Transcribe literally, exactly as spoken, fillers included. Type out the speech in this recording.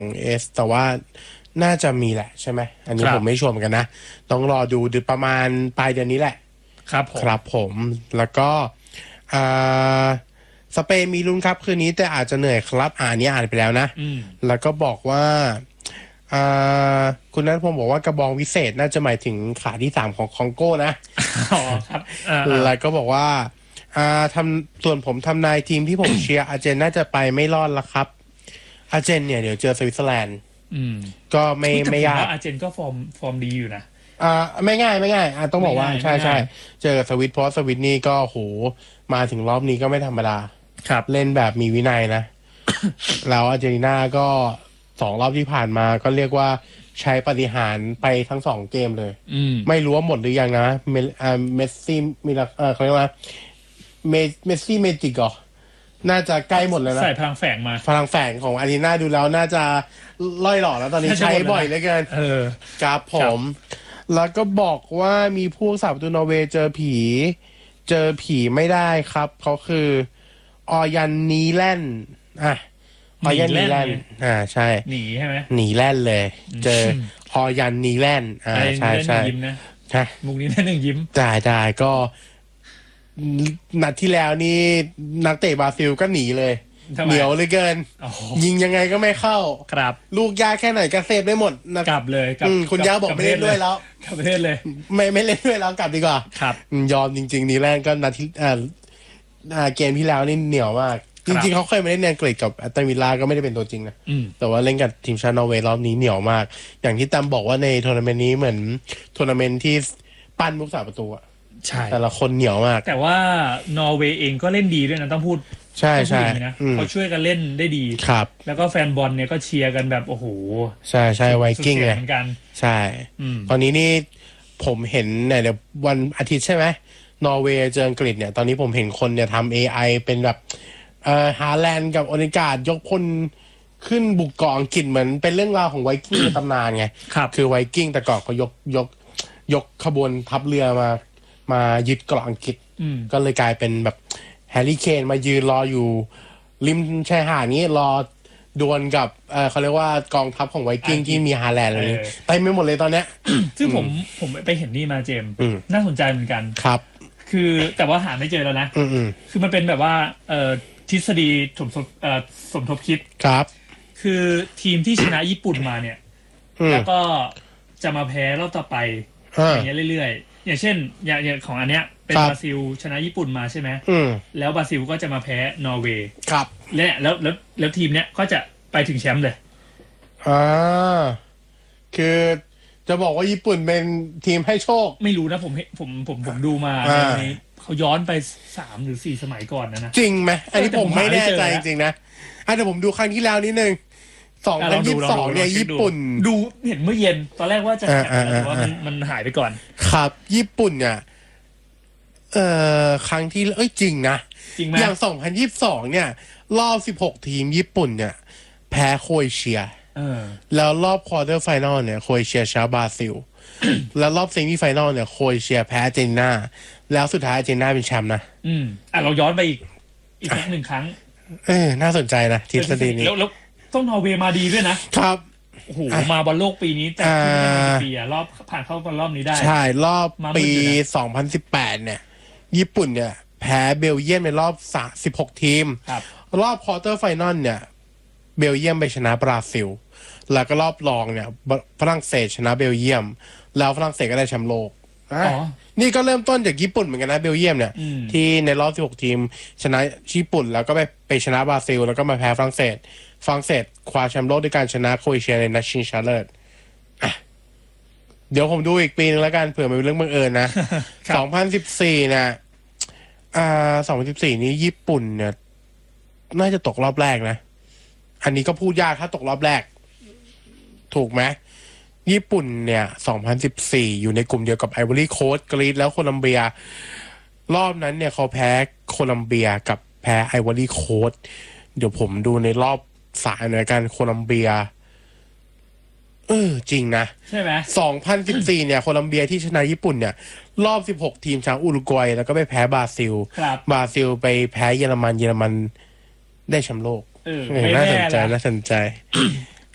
เอสแต่ว่าน่าจะมีแหละใช่ไหมอันนี้ผมไม่ชัวร์เหมือนกันนะต้องรอดูเดือนประมาณปลายเดือนนี้แหละครับผมครับผมแล้วก็อ่าสเปนมีลุ้นครับคืนนี้แต่อาจจะเหนื่อยครับอ่านนี้อ่านไปแล้วนะแล้วก็บอกว่าอ่าคุณนัทพงศ์บอกว่ากระบองวิเศษน่าจะหมายถึงขาที่สามของคองโก้นะอ๋อครับแล้วก็บอกว่าอ่าทำส่วนผมทำนายทีมที่ผมเชียร์อาร์เจนน่าจะไปไม่รอดละครับอาร์เจนเนี่ยเดี๋ยวเจอสวิตเซอร์แลนด์ก็ไม่ไม่ยากอาร์เจนก็ฟอร์มฟอร์มดีอยู่นะอ่าไม่ง่ายไม่ง่ายอ่าต้องบอกว่าใช่ใช่เจอสวิตเพราะสวิตนี่ก็โหมาถึงรอบนี้ก็ไม่ธรรมดาครับเล่นแบบมีวินัยนะ แล้วอาร์เจนตินาก็สองรอบที่ผ่านมาก็เรียกว่าใช้ปฏิหารไปทั้งสองเกมเลยไม่รู้ว่าหมดหรือยังนะเมอ่าเมสซี่มีเออเขาเรียกว่าเมเมสซี่เมจิกเหรอน่าจะใกล้หมดแล้วนะใส่พลังแฝงมาพลังแฝงของอาร์เจนตินาดูแล้วน่าจะล่อยหล่อแล้วตอนนี้ใช้บ่อยเหลือเกินเออครับผมแล้วก็บอกว่ามีผู้สาประตูนอร์เวย์เจอผีเจอผีไม่ได้ครับเขาคือออยันนีแลนด์อ่ะออยันนีแลนด์อ่าใช่หนีใช่ไหมหนีแลนด์เลยเจอออยันนีแลนด์อ่าใช่ใช่ยิ้มนะใช่มุกนี้นั่นหนึ่งยิ้มจ่ายจ่ายก็นัดที่แล้วนี่นักเตะบราซิลก็หนีเลยเหนียวเลยเกินยิงยังไงก็ไม่เข้าครับลูกยากแค่ไหนก็เซฟได้หมดนะกลับเลยคุณย่าบอกไม่เล่นด้วยแล้วกลับประเทศเลยไม่ไม่เล่นด้วยแล้วกลับดีกว่าครับยอมจริงๆนี่แรกก็นัดที่อ่าเกมที่แล้วนี่เหนียวมากจริงๆเขาเคยมาเล่นในอังกฤษกับแอตตันวิลล่าก็ไม่ได้เป็นตัวจริงนะแต่ว่าเล่นกับทีมชาตินอร์เวย์รอบนี้เหนียวมากอย่างที่ตั้มบอกว่าในทัวร์นาเมนต์นี้เหมือนทัวร์นาเมนต์ที่ปั้นมุกสาประตูอะใช่แต่ละคนเหนียวมากแต่ว่านอร์เวย์เองก็เล่นดีด้วยนะต้องพูดใช่ใช่เขาช่วยกันเล่นได้ดีครับแล้วก็แฟนบอลเนี่ยก็เชียร์กันแบบโอ้โหใช่ใช่ไวกิ้งไงใช่ตอนนี้นี่ผมเห็นเนี่ยเดี๋ยววันอาทิตย์ใช่ไหมนอร์เวย์เจออังกฤษเนี่ยตอนนี้ผมเห็นคนเนี่ยทำ เอ ไอ เป็นแบบเอ่อฮาแลนด์กับโอนิกาดยกพลขึ้นบุกเกาะอังกฤษเหมือนเป็นเรื่องราวของไวกิ้งในตำนานไงคือไวกิ้งแต่ก่อนเขายกยกยกขบวนทัพเรือมามายึดเกาะอังกฤษก็เลยกลายเป็นแบบแฮร์รี่เคนมายืนรออยู่ริมชายหาดนี้รอดวลกับเอ่อเขาเรียกว่ากองทัพของไวกิ้งที่มีฮาแลนด์อะไรนี้เต็มไปหมดเลยตอนเนี้ยซึ่งผมผมไปเห็นนี่มาเจมน่าสนใจเหมือนกันครับคือแต่ว่าหาไม่เจอแล้วนะคือมันเป็นแบบว่าเอ่อทฤษฎีสมทบเอ่อสมทบคิดครับคือทีมที่ชนะญี่ปุ่นมาเนี่ยแล้วก็จะมาแพ้รอบต่อไปอย่างเงี้ยเรื่อยๆอย่างเช่นอย่างของอันเนี้ยเป็นบราซิลชนะญี่ปุ่นมาใช่ไหมแล้วบราซิลก็จะมาแพ้นอร์เวย์ครับและแล้วแล้วแล้วทีมเนี้ยก็จะไปถึงแชมป์เลยอ่าคือจะบอกว่าญี่ปุ่นเป็นทีมให้โชคไม่รู้นะผมผมผมผมดูมาในเขาย้อนไปสามหรือสี่สมัยก่อนนะนะจริงไหมอันนี้ผมไม่แน่ใจจริงๆนะอ่ะเดี๋ยวผมดูครั้งที่แล้วนิดนึงสองพันยี่สิบสองเนี่ยญี่ปุ่นดูเห็นเมื่อเย็นตอนแรกว่าจะแข่งแต่ว่ามันมันหายไปก่อนครับญี่ปุ่นเนี่ยเอ่อครั้งที่เอ้ยจริงนะจริงไหมอย่างสองพันยี่สิบสองเนี่ยรอบสิบหกทีมญี่ปุ่นเนี่ยแพ้โครเอเชียแล้วรอบควอเตอร์ไฟนอลเนี่ยโครเอเชียชนะบราซิลแล้วรอบเซมิไฟนอลเนี่ยโครเอเชียแพ้อาร์เจนตินาแล้วสุดท้ายอาร์เจนตินาเป็นแชมป์นะอืมอ่ะเราย้อนไปอีกอีกหนึ่งครั้งเออน่าสนใจนะทฤษฎีนี้แล้วต้องนอร์เวย์มาดีด้วยนะครับโอ้โหมาบอลโลกปีนี้แต่ที่ไม่ได้ปีอะรอบผ่านเข้าบอลรอบนี้ได้ใช่รอบปีสองพันสิบแปดเนี่ยญี่ปุ่นเนี่ยแพ้เบลเยียมในรอบสิบหกทีมรอบควอเตอร์ไฟนอลเนี่ยเบลเยียมไปชนะบราซิลแล้วก็รอบรองเนี่ยฝรั่งเศสชนะเบลเยียมแล้วฝรั่งเศสก็ได้แชมป์โลกนี่ก็เริ่มต้นจากญี่ปุ่นเหมือนกันนะเบลเยียมเนี่ยที่ในรอบสิบหกทีมชนะญี่ปุ่นแล้วก็ไปไปชนะบราซิลแล้วก็มาแพ้ฝรั่งเศสฝรั่งเศสคว้าแชมป์โลกด้วยการชนะโครเอเชียในนัดชิงชนะเลิศเดี๋ยวผมดูอีกปีนึงแล้วกันเผื่อมันเป็นเรื่องบังเอิญนะ สองพันสิบสี่นะอ่าสองพันสิบสี่นี้ญี่ปุ่นเนี่ยน่าจะตกรอบแรกนะอันนี้ก็พูดยากถ้าตกรอบแรกถูกไหมญี่ปุ่นเนี่ยสองพันสิบสี่อยู่ในกลุ่มเดียวกับไอวอรี่โคสต์กรีซแล้วโคลัมเบียรอบนั้นเนี่ยเขาแพ้โคลัมเบียกับแพ้ไอวอรี่โคสต์เดี๋ยวผมดูในรอบสายในการโคลัมเบียเออจริงนะใช่ไหมสองพันสิบสี่เนี่ยโคลัมเบียที่ชนะญี่ปุ่นเนี่ยรอบสิบหกทีมชนะอุรุกวัยแล้วก็ไปแพ้บราซิลบราซิลไปแพ้เยอรมันเยอรมันได้แชมป์โลกเออน่าสนใจน่าสนใจ